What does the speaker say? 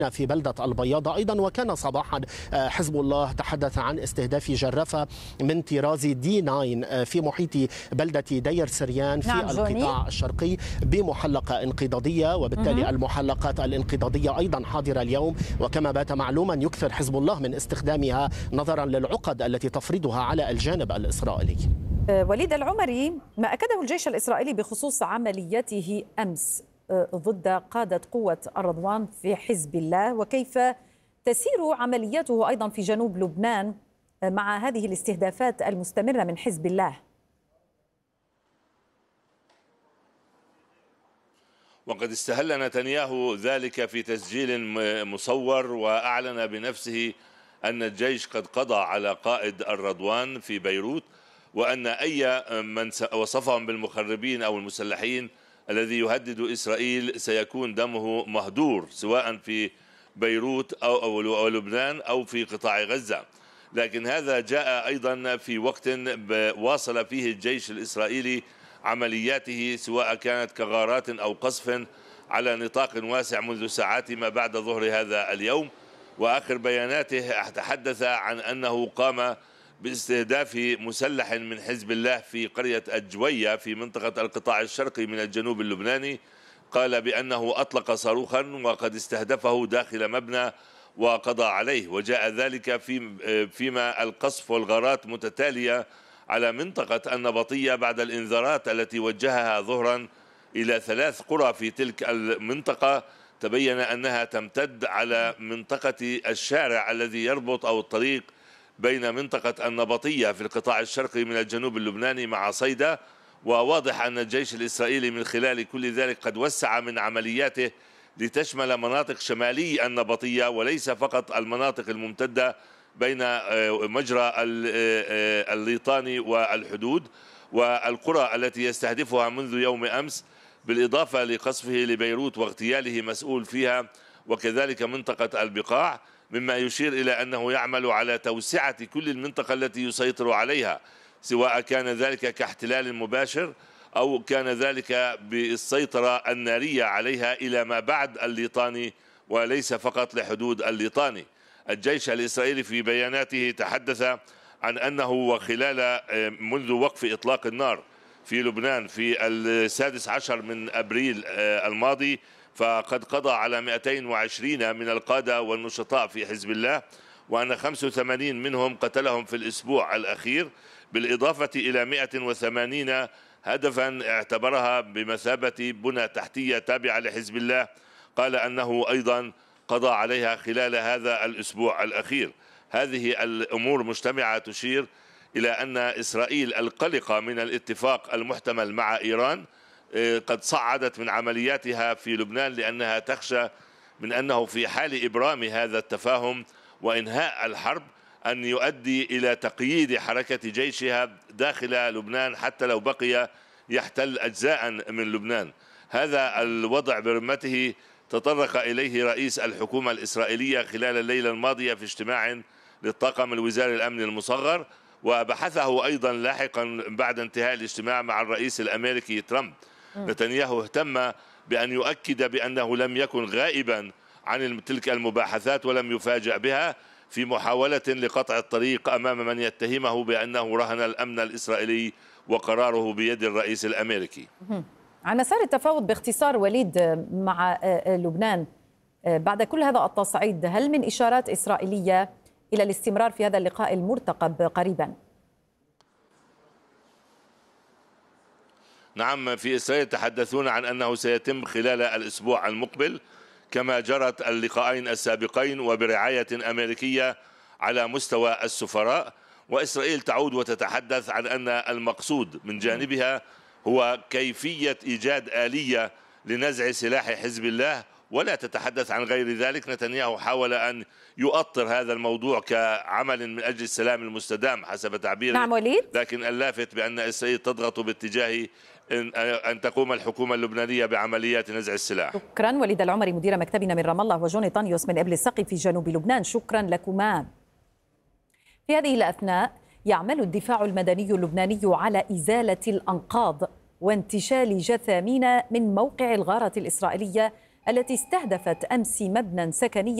في بلدة البياضة أيضا. وكان صباحا حزب الله تحدث عن استهداف جرافة من طراز دي 9 في محيط بلدة دير سريان في القطاع الشرقي بمحلقة انقضاضية، وبالتالي المحلقات الانقضاضية أيضا حاضرة اليوم. وكما بات معلوما يكثر حزب الله من استخدامها نظرا للعقد التي تفرضها على الجانب الإسرائيلي. وليد العمري، ما أكده الجيش الإسرائيلي بخصوص عمليته أمس ضد قادة قوة الرضوان في حزب الله، وكيف تسير عملياته أيضا في جنوب لبنان مع هذه الاستهدافات المستمرة من حزب الله؟ وقد استهل نتنياهو ذلك في تسجيل مصور، وأعلن بنفسه أن الجيش قد قضى على قائد الرضوان في بيروت، وأن أي من وصفهم بالمخربين أو المسلحين الذي يهدد إسرائيل سيكون دمه مهدور، سواء في بيروت أو لبنان أو في قطاع غزة. لكن هذا جاء أيضا في وقت واصل فيه الجيش الإسرائيلي عملياته، سواء كانت كغارات أو قصف على نطاق واسع منذ ساعات ما بعد ظهر هذا اليوم. وآخر بياناته تحدث عن أنه قام باستهداف مسلح من حزب الله في قرية الجوية في منطقة القطاع الشرقي من الجنوب اللبناني. قال بأنه أطلق صاروخا وقد استهدفه داخل مبنى وقضى عليه، وجاء ذلك فيما القصف والغارات متتالية على منطقة النبطية بعد الإنذارات التي وجهها ظهرا إلى 3 قرى في تلك المنطقة. تبين أنها تمتد على منطقة الشارع الذي يربط أو الطريق بين منطقة النبطية في القطاع الشرقي من الجنوب اللبناني مع صيدا. وواضح أن الجيش الإسرائيلي من خلال كل ذلك قد وسع من عملياته لتشمل مناطق شمالي النبطية، وليس فقط المناطق الممتدة بين مجرى الليطاني والحدود والقرى التي يستهدفها منذ يوم أمس، بالإضافة لقصفه لبيروت واغتياله مسؤول فيها، وكذلك منطقة البقاع، مما يشير إلى أنه يعمل على توسعة كل المنطقة التي يسيطر عليها، سواء كان ذلك كاحتلال مباشر أو كان ذلك بالسيطرة النارية عليها إلى ما بعد الليطاني وليس فقط لحدود الليطاني. الجيش الإسرائيلي في بياناته تحدث عن أنه وخلال منذ وقف إطلاق النار في لبنان في 16 من أبريل الماضي، فقد قضى على 220 من القادة والنشطاء في حزب الله، وأن 85 منهم قتلهم في الأسبوع الأخير، بالإضافة إلى 180 هدفا اعتبرها بمثابة بنى تحتية تابعة لحزب الله قال أنه أيضا قضى عليها خلال هذا الأسبوع الأخير. هذه الأمور مجتمعة تشير إلى أن إسرائيل القلقة من الاتفاق المحتمل مع إيران قد صعدت من عملياتها في لبنان، لأنها تخشى من أنه في حال إبرام هذا التفاهم وإنهاء الحرب أن يؤدي إلى تقييد حركة جيشها داخل لبنان حتى لو بقي يحتل أجزاء من لبنان. هذا الوضع برمته تطرق إليه رئيس الحكومة الإسرائيلية خلال الليلة الماضية في اجتماع للطاقم الوزاري الأمن المصغر، وبحثه أيضا لاحقا بعد انتهاء الاجتماع مع الرئيس الأمريكي ترامب. نتنياهو اهتم بأن يؤكد بأنه لم يكن غائبا عن تلك المباحثات ولم يفاجأ بها في محاولة لقطع الطريق أمام من يتهمه بأنه رهن الأمن الإسرائيلي وقراره بيد الرئيس الأمريكي. عن مسار التفاوض باختصار وليد مع لبنان بعد كل هذا التصعيد، هل من إشارات إسرائيلية إلى الاستمرار في هذا اللقاء المرتقب قريبا؟ نعم، في إسرائيل يتحدثون عن أنه سيتم خلال الأسبوع المقبل، كما جرت اللقاءين السابقين وبرعاية أمريكية على مستوى السفراء. وإسرائيل تعود وتتحدث عن أن المقصود من جانبها هو كيفية إيجاد آلية لنزع سلاح حزب الله، ولا تتحدث عن غير ذلك. نتنياهو حاول أن يؤطر هذا الموضوع كعمل من أجل السلام المستدام حسب تعبيره. نعم وليد. لكن اللافت بأن إسرائيل تضغط باتجاه أن تقوم الحكومة اللبنانية بعمليات نزع السلاح. شكرا وليد العمري مدير مكتبنا من رام الله، وجوني طانيوس من إبل السقي في جنوب لبنان، شكرا لكما. في هذه الأثناء يعمل الدفاع المدني اللبناني على إزالة الأنقاض وانتشال جثامين من موقع الغارة الإسرائيلية التي استهدفت أمس مبنى سكني